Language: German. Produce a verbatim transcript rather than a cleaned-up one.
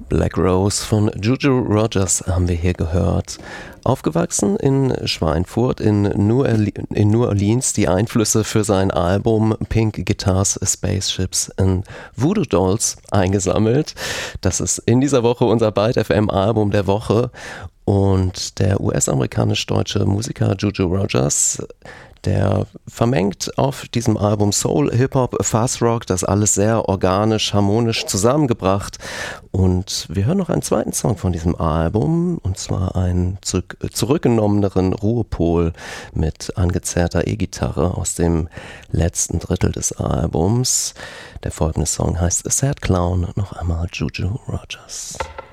Black Rose von Juju Rogers haben wir hier gehört. Aufgewachsen in Schweinfurt in New, in New Orleans, die Einflüsse für sein Album Pink Guitars, Spaceships and Voodoo Dolls eingesammelt. Das ist in dieser Woche unser Byte F M Album der Woche. Und der U S-amerikanisch-deutsche Musiker Juju Rogers, der vermengt auf diesem Album Soul, Hip-Hop, Fast-Rock, das alles sehr organisch, harmonisch zusammengebracht. Und wir hören noch einen zweiten Song von diesem Album, und zwar einen zurück, zurückgenommeneren Ruhepol mit angezerrter E-Gitarre aus dem letzten Drittel des Albums. Der folgende Song heißt A Sad Clown, noch einmal Juju Rogers.